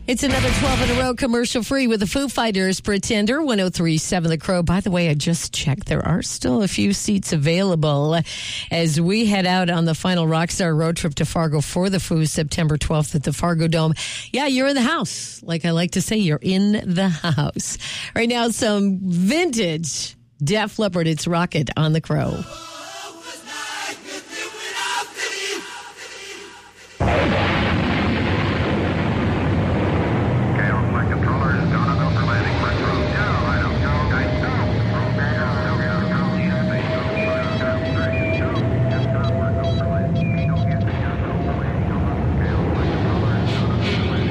It's another 12 in a row commercial free with the Foo Fighters, Pretender, 103.7 The Crow. By the way, I just checked. There are still a few seats available as we head out on the final Rockstar road trip to Fargo for the Foo, September 12th at the Fargo Dome. Yeah, you're in the house. Like I like to say, you're in the house. Right now, some vintage Def Leppard. It's Rocket on The Crow.